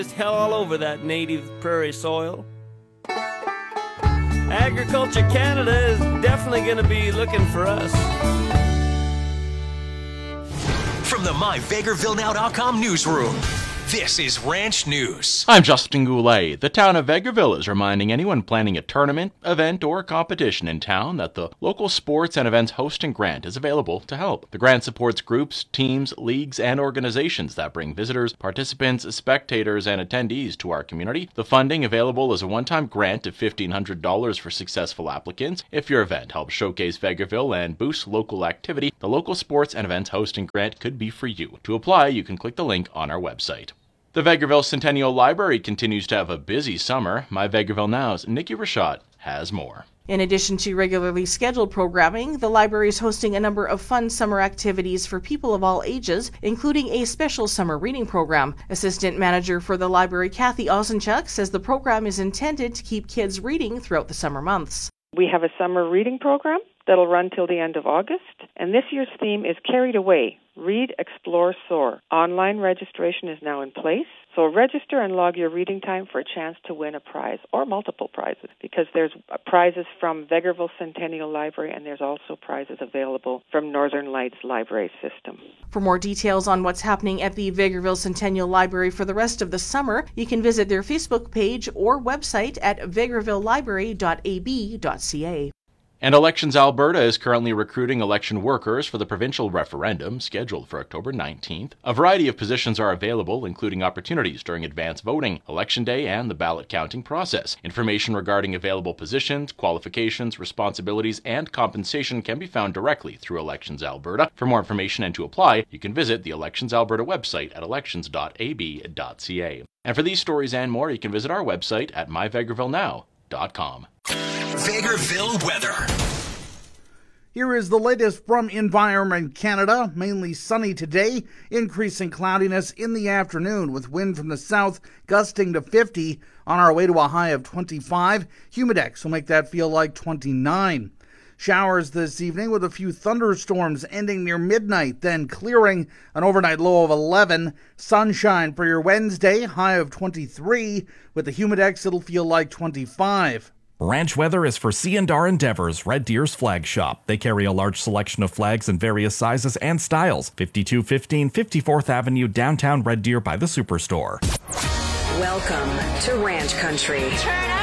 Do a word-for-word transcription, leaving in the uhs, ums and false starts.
Just hell all over that native prairie soil. Agriculture Canada is definitely going to be looking for us. From the my vegreville now dot com newsroom, this is Ranch News. I'm Justin Goulet. The town of Vegreville is reminding anyone planning a tournament, event, or competition in town that the local sports and events hosting grant is available to help. The grant supports groups, teams, leagues, and organizations that bring visitors, participants, spectators, and attendees to our community. The funding available is a one-time grant of fifteen hundred dollars for successful applicants. If your event helps showcase Vegreville and boost local activity, the local sports and events hosting grant could be for you. To apply, you can click the link on our website. The Vegreville Centennial Library continues to have a busy summer. My Vegreville Now's Nikki Rashad has more. In addition to regularly scheduled programming, the library is hosting a number of fun summer activities for people of all ages, including a special summer reading program. Assistant manager for the library, Kathy Osenchuk, says the program is intended to keep kids reading throughout the summer months. We have a summer reading program that'll run till the end of August, and this year's theme is Carried Away, Read, Explore, Soar. Online registration is now in place, so register and log your reading time for a chance to win a prize or multiple prizes, because there's prizes from Vegreville Centennial Library and there's also prizes available from Northern Lights Library System. For more details on what's happening at the Vegreville Centennial Library for the rest of the summer, you can visit their Facebook page or website at vegreville library dot a b dot c a. And Elections Alberta is currently recruiting election workers for the provincial referendum scheduled for October nineteenth. A variety of positions are available, including opportunities during advance voting, election day, and the ballot counting process. Information regarding available positions, qualifications, responsibilities, and compensation can be found directly through Elections Alberta. For more information and to apply, you can visit the Elections Alberta website at elections dot a b dot c a. And for these stories and more, you can visit our website at my vegreville now dot com. Vegreville weather. Here is the latest from Environment Canada. Mainly sunny today, increasing cloudiness in the afternoon with wind from the south gusting to fifty on our way to a high of twenty-five. Humidex will make that feel like twenty-nine. Showers this evening with a few thunderstorms ending near midnight, then clearing, an overnight low of eleven. Sunshine for your Wednesday, high of twenty-three. With the Humidex, it'll feel like twenty-five. Ranch weather is for C and R Endeavors, Red Deer's flag shop. They carry a large selection of flags in various sizes and styles. fifty-two fifteen fifty-fourth Avenue, downtown Red Deer by the Superstore. Welcome to Ranch Country.